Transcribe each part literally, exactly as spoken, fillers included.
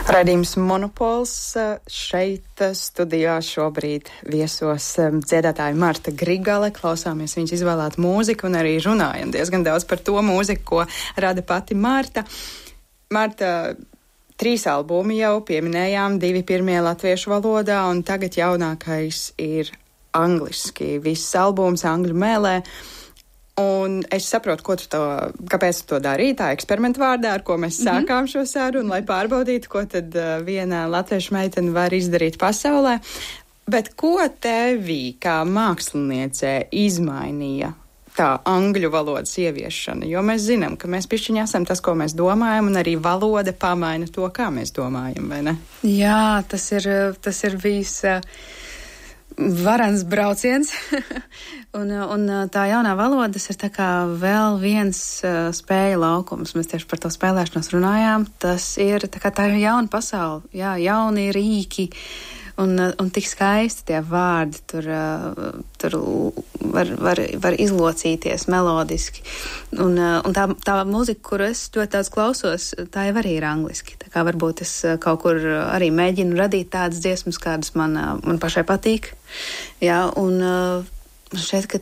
Raidījums Monopols šeit studijā šobrīd viesos dziedātāja Marta Grigale. Klausāmies viņas izvēlētu mūziku un arī runājam diezgan daudz par to mūziku, ko rada pati Marta. Marta, trīs albumi jau pieminējām, divi pirmie latviešu valodā un tagad jaunākais ir angliski. Viss albums angļu mēlē. Un es saprotu, ko tu to, kāpēc tu to darīji, tā eksperimenta vārdā, ar ko mēs sākām mm-hmm. šo sarunu, lai pārbaudītu, ko tad uh, viena latviešu meitene var izdarīt pasaulē. Bet ko tevī kā māksliniecē izmainīja tā angļu valodas ieviešana? Jo mēs zinām, ka mēs pišķiņi esam tas, ko mēs domājam, un arī valoda pamaina to, kā mēs domājam, vai ne? Jā, tas ir, tas ir bijis... Uh... varans brauciens, un, un tā jaunā valodas ir tā kā vēl viens uh, spēļu laukums. Mēs tieši par to spēlēšanos runājām. Tas ir tā kā tā ir jauna pasaule, jā, jauni rīki, un, un tik skaisti tie vārdi tur, uh, tur var, var, var izlocīties melodiski. Un, uh, un tā, tā mūzika, kuru es ļoti daudz klausos, tā jau arī ir angliski. Tā kā varbūt es kaut kur arī mēģinu radīt tādas dziesmas, kādas man, man pašai patīk. Jā, un uh, šeit, ka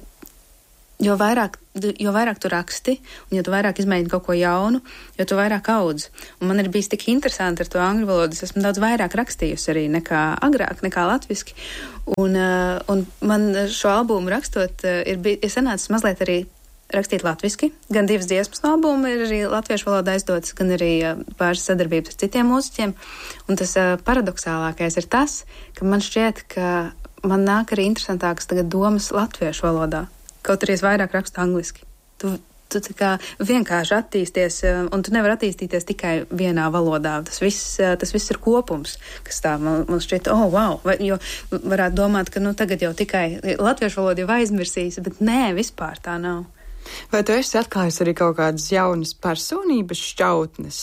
jo vairāk, jo vairāk tu raksti, un jo tu vairāk izmēģini kaut ko jaunu, jo tu vairāk audz. Un man ir bijis tik interesanti ar to angļu valodu, es esmu daudz vairāk rakstījusi arī nekā agrāk, nekā latviski. Un, uh, un man šo albumu rakstot, uh, ir, bij, ir sanācis mazliet arī rakstīt latviski. Gan divas dziesmas no albuma ir arī latviešu valodā aizdotas, gan arī uh, pāris sadarbības ar citiem mūziķiem. Un tas uh, paradoxālākais ir tas, ka man šķiet, ka man nāk arī interesantākas tagad domas latviešu valodā, kaut arī es vairāk rakstu angliski. Tu, tu tā kā vienkārši attīsties, un tu nevar attīstīties tikai vienā valodā. Tas viss, tas viss ir kopums, kas tā man, man šķiet, oh, wow, vai, jo varētu domāt, ka nu tagad jau tikai latviešu valodu jau aizmirsīs, bet nē, vispār tā nav. Vai tu esi atklājis arī kaut kādas jaunas personības šķautnes,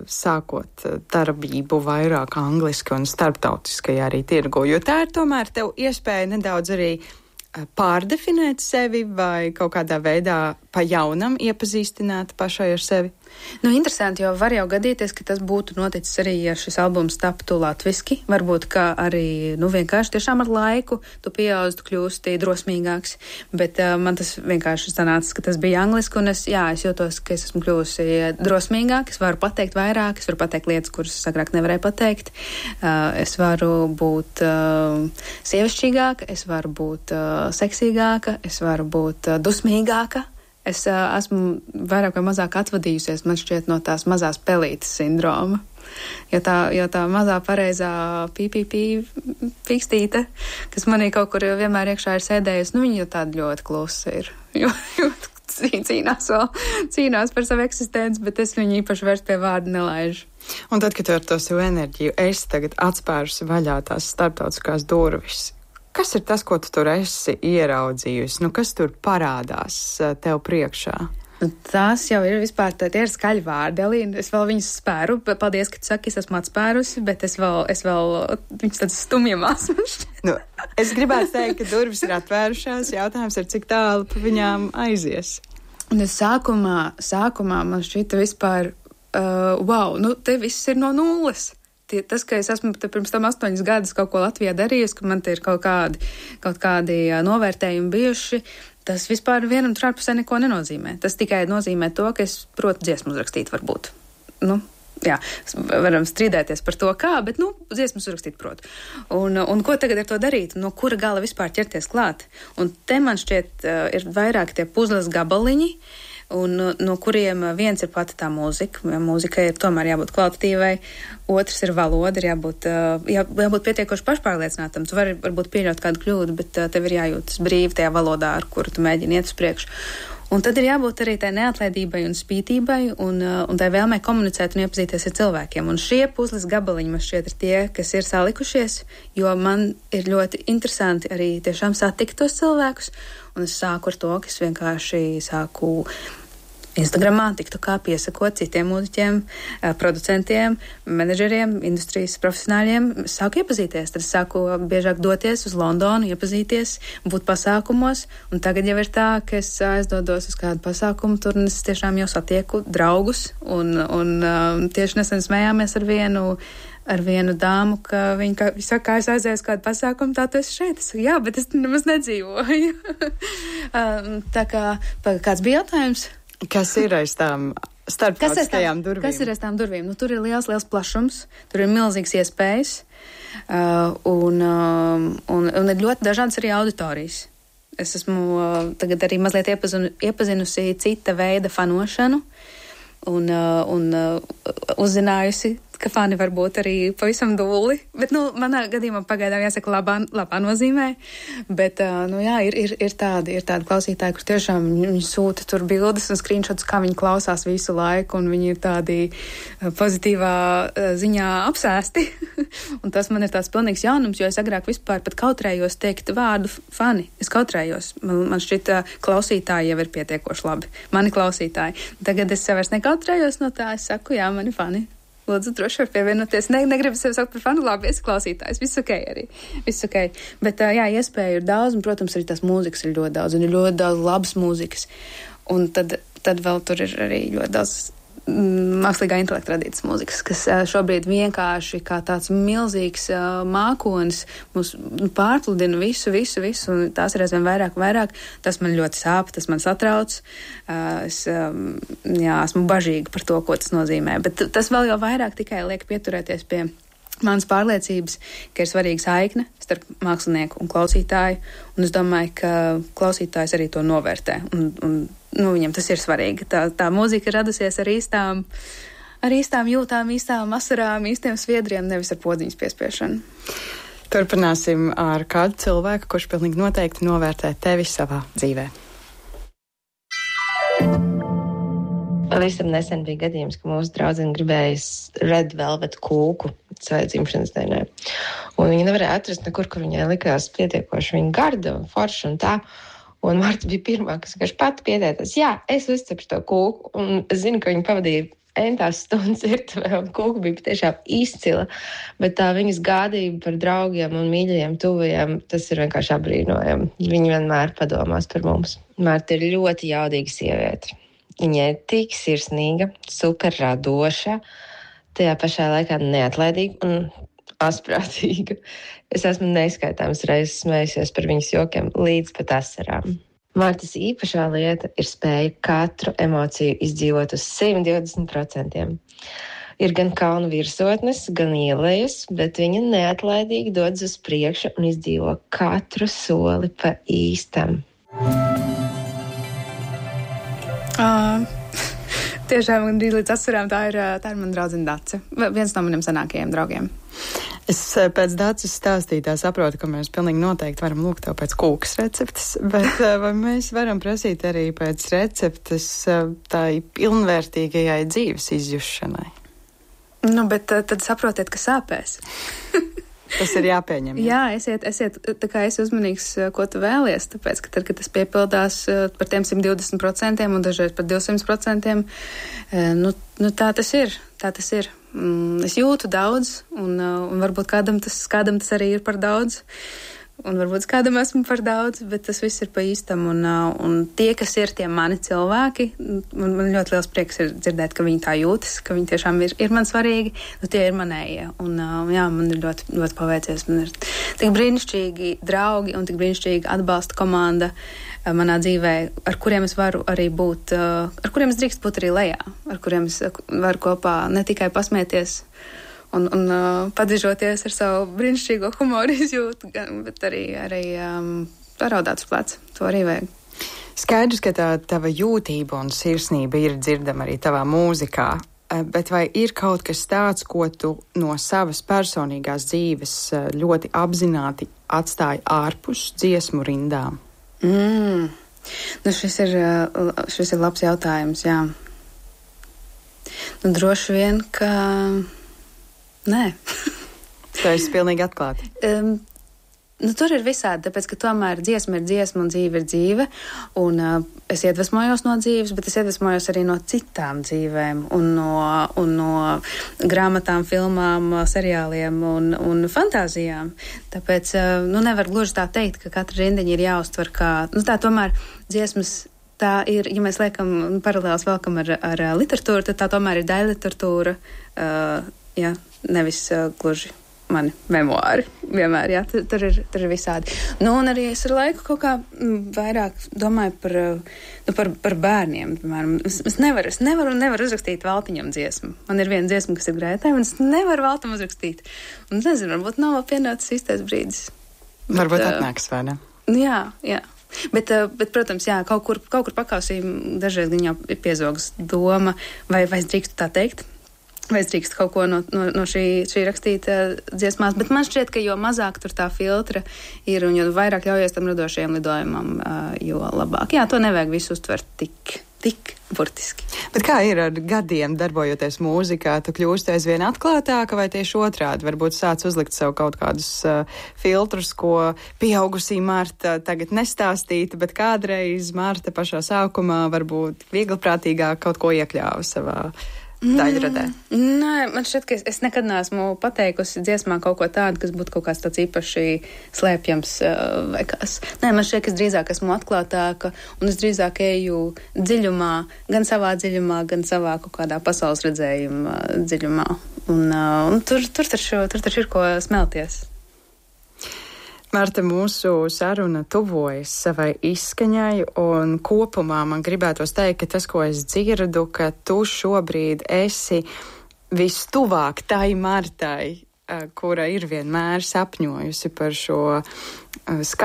sākot darbību vairāk angliski un starptautiskajā arī tirgu? Jo tā ir tomēr tev iespēja nedaudz arī pārdefinēt sevi vai kaut kādā veidā pa jaunam iepazīstināt pašai ar sevi? Nu, interesanti, jo var jau gadīties, ka tas būtu noticis arī, ja šis albums taptu latviski. Varbūt, ka arī, nu, vienkārši tiešām ar laiku tu pieaudz, tu kļūsti drosmīgāks, bet uh, man tas vienkārši sanāca, ka tas bija angliski, un es, jā, es jūtos, ka es esmu kļūsi drosmīgāk, es varu pateikt vairāk, es varu pateikt lietas, kuras es agrāk nevarēju pateikt, uh, es varu būt uh, sievišķīgāka, es varu būt uh, seksīgāka, es varu būt uh, dusmīgāka. Es uh, esmu vairāk vai mazāk atvadījusies, man šķiet, no tās mazās pelītes sindroma. Jo tā, jo tā mazā pareizā pī-pī-pī fikstīte, kas manī kaut kur vienmēr iekšā ir sēdējusi, nu viņa jau tāda ļoti klusa ir. Jo, jo cīnās vēl, cīnās par savu eksistenci, bet es viņu īpaši vairs pie vārda nelaižu. Un tad, kad tu ar to savu enerģiju esi tagad atspērusi vaļā tās starptautiskās durvis, kas ir tas, ko tu tur esi ieraudzījusi? Nu, kas tur parādās tev priekšā? Nu, tās jau ir vispār, tie ir skaļi vārdi, Elīna. Es vēl viņus spēru. Paldies, ka tu saki, es esmu atspērusi, bet es vēl, es vēl viņus tāds stumjamās. Nu, es gribētu teikt, ka durvis ir atvērušās. Jautājums ir, cik tālu pa viņām aizies. Un es sākumā, sākumā man šķita vispār, uh, wow, nu, te viss ir no nulles. Tas, ka es esmu pirms tam astoņus gadus kaut ko Latvijā darījusi, ka man te ir kaut kādi, kaut kādi novērtējumi bijuši, tas vispār vienam trārpusē neko nenozīmē. Tas tikai nozīmē to, ka es protu dziesmu uzrakstīt varbūt. Nu, jā, varam strīdēties par to, kā, bet, nu, dziesmas uzrakstīt protu. Un, un ko tagad ar to darīt? No kura gala vispār ķerties klāt? Un te man šķiet ir vairāk tie puzles gabaliņi, un no kuriem viens ir pati tā mūzika. Mūzika ir tomēr jābūt kvalitatīvai, otrs ir valoda, ir jābūt, jā, jābūt pietiekoši pašpārliecinātam. Tu vari varbūt pieļaut kādu kļūdu, bet tev ir jājūtas brīvi tajā valodā, ar kuru tu mēģini iet uz priekšu. Un tad ir jābūt arī tai neatlaidībai un spītībai un, un tai vēlmē komunicēt un iepazīties ar cilvēkiem. Un šie puzles gabaliņi man šķiet ir tie, kas ir salikušies, jo man ir ļoti interesanti arī tiešām satikt tos cilvēkus. Un es sāku ar to, ka es vienkārši sāku Instagramā, TikTokā piesakot citiem mūziķiem, producentiem, menedžeriem, industrijas profesionāļiem. Es sāku iepazīties, tad es sāku biežāk doties uz Londonu, iepazīties, būt pasākumos, un tagad jau ir tā, ka es aizdodos uz kādu pasākumu, tur un es tiešām jau satieku draugus, un, un tieši nesen smējāmies ar vienu ar vienu dāmu, ka viņa, ka, viņa saka, kā es aizēju uz kādu pasākumu, tā tu esi šeit. Es saku, jā, bet es nemaz nedzīvoju. Tā kā, kāds bija jautājums? Kas ir aiz tām starptautiskajām durvīm? Kas ir aiz tām durvīm? Nu, tur ir liels, liels plašums, tur ir milzīgs iespējas, uh, un, uh, un, un ir ļoti dažādas arī auditorijas. Es esmu uh, tagad arī mazliet iepazinu, iepazinusi cita veida fanošanu, un, uh, un uh, uzzinājusi, ka fani var būt arī pavisam dūli, bet, nu, manā gadījumā pagaidām jāsaka labā, labā nozīmē, bet, uh, nu, jā, ir, ir, ir tādi, ir tādi klausītāji, kur tiešām viņi sūta tur bildes un screenshots, kā viņi klausās visu laiku, un viņi ir tādi uh, pozitīvā uh, ziņā apsēsti, un tas man ir tāds pilnīgs jaunums, jo es agrāk vispār pat kautrējos teikt vārdu fani, es kautrējos, man, man šķita klausītāji jau ir pietiekoši labi, mani klausītāji, tagad es vairs nekautrējos no tā, es saku, jā, mani fani. Lūdzu, droši var pievienoties. Ne, negribu sevi saukt par fanu, labi, esi klausītājs. Viss ok arī. Viss ok. Bet, jā, iespēju ir daudz, un, protams, arī tās mūzikas ir ļoti daudz, un ir ļoti daudz labas mūzikas. Un tad, tad vēl tur ir arī ļoti daudz mākslīgā intelekta radītas mūzikas, kas šobrīd vienkārši kā tāds milzīgs uh, mākonis mums pārpludina visu, visu, visu, un tās ir aizvien vairāk un vairāk. Tas man ļoti sāp, tas man satrauc. Uh, es, um, jā, esmu bažīga par to, ko tas nozīmē. Bet tas vēl jau vairāk tikai liek pieturēties pie manas pārliecības, ka ir svarīga saikne starp mākslinieku un klausītāju, un es domāju, ka klausītājs arī to novērtē, un, un nu, viņam tas ir svarīgi. Tā, tā mūzika radusies ar īstām, ar īstām jūtām, īstām asarām, īstiem sviedriem, nevis ar podziņas piespiešanu. Turpināsim ar kādu cilvēku, kurš pilnīgi noteikti novērtē tevi savā dzīvē. Pavisam nesen bija gadījums, ka mūsu draudzene gribēja red velvet kūku savai dzimšanas dienai. Un viņa nevarēja atrast nekur, kur viņai likās pietiekoši viņa garda un forša un tā. Un Marta bija pirmā, kas vienkārši pati pieteiktās. Jā, es uzcepšu to kūku. Un es zinu, ka viņa pavadīja entās stundas virtuvē, un kūka bija patiešām izcila. Bet tā viņas gādība par draugiem un mīļajiem tuvajiem, tas ir vienkārši apbrīnojami. Viņa vienmēr padomās par mums. Marta ir ļoti jaudīga sieviete. Viņa ir tik sirsnīga, super radoša, tajā pašā laikā neatlaidīga un asprātīga. Es esmu neizskaitāmas reizes smējusies par viņas jokiem līdz pat asarām. Martas īpašā lieta ir spēja katru emociju izdzīvot uz simt divdesmit procentiem. Ir gan kalnu virsotnes, gan ielejas, bet viņa neatlaidīgi dodas uz priekšu un izdzīvo katru soli pa īstam. Uh, tiešām gandrīz līdz asarām tā ir, tā ir mana draudzene Dace. Viens no maniem senākajiem draugiem. Es pēc Daces stāstītā saprotu, ka mēs pilnīgi noteikti varam lūgt tev pēc kūkas receptes, bet vai mēs varam prasīt arī pēc receptes tai pilnvērtīgajai dzīves izjušanai? Nu, bet tad saprotiet, ka sāpēs. Tas ir jāpieņem. Jā, jā esiet, esiet, tā kā esi uzmanīgs, ko tu vēlies, tāpēc, ka tad, kad tas piepildās par tiem simt divdesmit procentiem un dažreiz par divsimt procentiem, nu, nu tā tas ir, tā tas ir. Es jūtu daudz, un, un varbūt kādam tas, kādam tas arī ir par daudz, un varbūt kādam esmu par daudz, bet tas viss ir pa īstam, un, un tie, kas ir tie mani cilvēki, man, man ļoti liels prieks ir dzirdēt, ka viņi tā jūtas, ka viņi tiešām ir, ir man svarīgi, nu tie ir manējie, un jā, man ir ļoti, ļoti paveicies, man ir tik brīnišķīgi draugi un tik brīnišķīgi atbalsta komanda manā dzīvē, ar kuriem es varu arī būt, ar kuriem es drīkst būt arī lejā, ar kuriem es varu kopā ne tikai pasmieties un, un uh, padižoties ar savu brīnišķīgo humoru izjūtu, bet arī, arī um, paraudāt uz pleca. To arī vajag. Skaidrs, ka tā tava jūtība un sirsnība ir dzirdama arī tavā mūzikā, bet vai ir kaut kas tāds, ko tu no savas personīgās dzīves ļoti apzināti atstāji ārpus dziesmu rindām? Mm. Nu, šis ir, šis ir labs jautājums, jā. Nu, droši vien, ka nē. Tā esi pilnīgi atklāti. Um, nu, tur ir visādi, tāpēc, ka tomēr dziesma ir dziesma un dzīve ir dzīve, un uh, es iedvesmojos no dzīves, bet es iedvesmojos arī no citām dzīvēm, un no, un no grāmatām, filmām, seriāliem un, un fantāzijām. Tāpēc, uh, nu, nevar gluži tā teikt, ka katra rindiņa ir jāuztver kā, nu, tā tomēr dziesmas. Tā ir, ja mēs liekam paralēls velkam ar, ar literatūru, tad tā tomēr ir daļliteratūra, uh, jā, nevis uh, gluži mani memoāri vienmēr, jā, tur, tur, ir, tur ir visādi. Nu, un arī es ar laiku kaut kā m, vairāk domāju par, nu, par, par bērniem, piemēram. Es, es nevaru, es nevaru, nevaru uzrakstīt Valtiņam dziesmu. Man ir viena dziesma, kas ir Grētai, un es nevaru Valtam uzrakstīt. Un nezinu, varbūt nav pienācis īstais brīdis. Varbūt bet, atnāks, vai ne? Jā, jā. Bet, bet, protams, jā, kaut kur, kaut kur pakausīm dažreiz viņa ir piezogas doma, vai, vai es drīkstu tā teikt. Vai es drīkstu kaut ko no, no, no šī, šī rakstīt uh, dziesmās, bet man šķiet, ka jo mazāk tur tā filtra ir un jo vairāk ļaujies tam radošajam lidojumam, uh, jo labāk. Jā, to nevajag visu uztvert tik, tik burtiski. Bet kā ir ar gadiem darbojoties mūzikā? Tu kļūsti aizvien atklātāka vai tieši otrādi? Varbūt sāc uzlikt sev kaut kādus uh, filtrus, ko pieaugusī Marta tagad nestāstītu, bet kādreiz Marta pašā sākumā varbūt viegliprātīgāk kaut ko iekļāva savā daļradē. Mm, nē, man šķiet, ka es, es nekad neesmu pateikusi dziesmā kaut ko tādu, kas būtu kaut kāds tāds īpaši slēpjams uh, vai kas. Nē, man šķiet, ka es drīzāk esmu atklātāka un es drīzāk eju dziļumā, gan savā dziļumā, gan savā kaut kādā pasaules redzējuma dziļumā. Un, uh, un tur, tur, taču, tur taču ir ko smelties. Marta, mūsu saruna tuvojas savai izskaņai, un kopumā man gribētos teikt, ka tas, ko es dzirdu, ka tu šobrīd esi vistuvāk tai Martai, kura ir vienmēr sapņojusi par šo skatu.